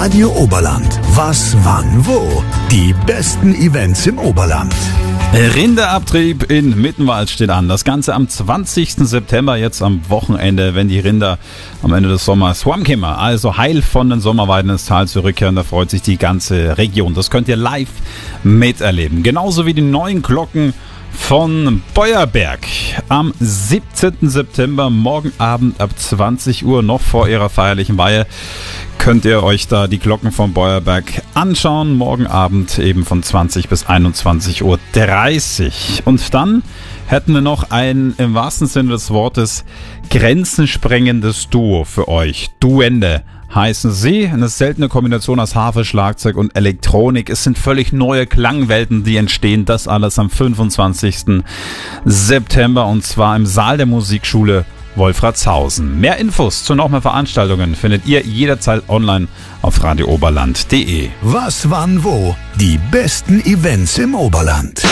Radio Oberland. Was, wann, wo? Die besten Events im Oberland. Rinderabtrieb in Mittenwald steht an. Das Ganze am 20. September, jetzt am Wochenende, wenn die Rinder am Ende des Sommers heimkommen, also heil von den Sommerweiden ins Tal zurückkehren. Da freut sich die ganze Region. Das könnt ihr live miterleben. Genauso wie die neuen Glocken von Beuerberg. Am 17. September, morgen Abend ab 20 Uhr, noch vor ihrer feierlichen Weihe, könnt ihr euch da die Glocken von Beuerberg anschauen. Morgen Abend eben von 20 bis 21.30 Uhr. Und dann hätten wir noch ein, im wahrsten Sinne des Wortes, grenzensprengendes Duo für euch. Duende heißen sie. Eine seltene Kombination aus Harfe, Schlagzeug und Elektronik. Es sind völlig neue Klangwelten, die entstehen. Das alles am 25. September und zwar im Saal der Musikschule Wolfratshausen. Mehr Infos zu noch mehr Veranstaltungen findet ihr jederzeit online auf radiooberland.de. Was, wann, wo? Die besten Events im Oberland.